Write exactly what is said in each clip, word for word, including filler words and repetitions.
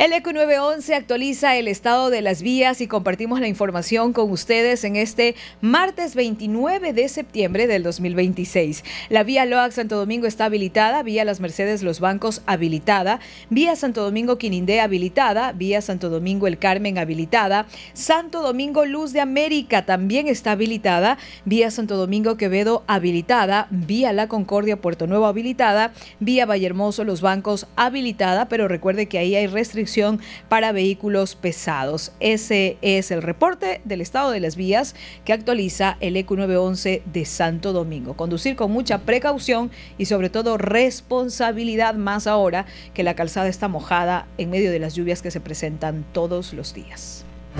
El ECO nueve once actualiza el estado de las vías y compartimos la información con ustedes en este martes veintinueve de septiembre del dos mil veintiséis. La vía Loac Santo Domingo está habilitada, vía Las Mercedes Los Bancos habilitada, vía Santo Domingo Quinindé habilitada, vía Santo Domingo El Carmen habilitada, Santo Domingo Luz de América también está habilitada, vía Santo Domingo Quevedo habilitada, vía La Concordia Puerto Nuevo habilitada, vía Vallehermoso Los Bancos habilitada, pero recuerde que ahí hay restricciones para vehículos pesados. Ese es el reporte del estado de las vías que actualiza el ECO nueve once de Santo Domingo. Conducir con mucha precaución y sobre todo responsabilidad, más ahora que la calzada está mojada en medio de las lluvias que se presentan todos los días.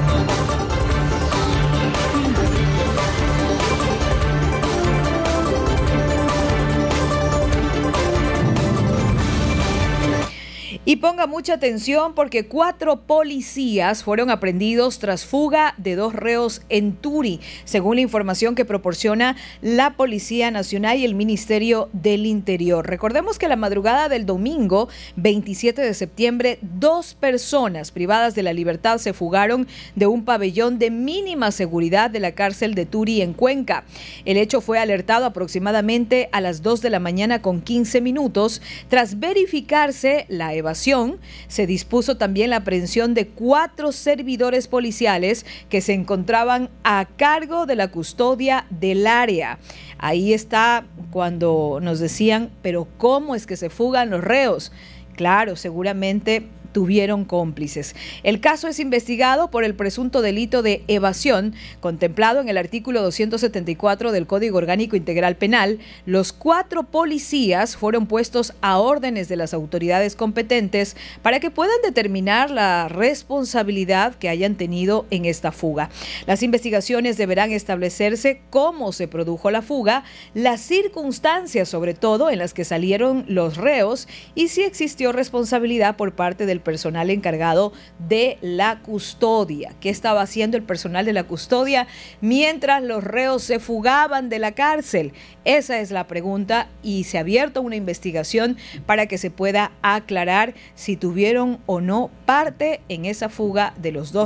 Y ponga mucha atención porque cuatro policías fueron aprehendidos tras fuga de dos reos en Turi, según la información que proporciona la Policía Nacional y el Ministerio del Interior. Recordemos que la madrugada del domingo veintisiete de septiembre, dos personas privadas de la libertad se fugaron de un pabellón de mínima seguridad de la cárcel de Turi en Cuenca. El hecho fue alertado aproximadamente a las dos de la mañana con quince minutos. Tras verificarse la evasión, se dispuso también la aprehensión de cuatro servidores policiales que se encontraban a cargo de la custodia del área. Ahí está cuando nos decían, pero ¿cómo es que se fugan los reos? Claro, seguramente tuvieron cómplices. El caso es investigado por el presunto delito de evasión, contemplado en el artículo doscientos setenta y cuatro del Código Orgánico Integral Penal. Los cuatro policías fueron puestos a órdenes de las autoridades competentes para que puedan determinar la responsabilidad que hayan tenido en esta fuga. Las investigaciones deberán establecerse cómo se produjo la fuga, las circunstancias sobre todo en las que salieron los reos y si existió responsabilidad por parte del personal encargado de la custodia. ¿Qué estaba haciendo el personal de la custodia mientras los reos se fugaban de la cárcel? Esa es la pregunta y se ha abierto una investigación para que se pueda aclarar si tuvieron o no parte en esa fuga de los dos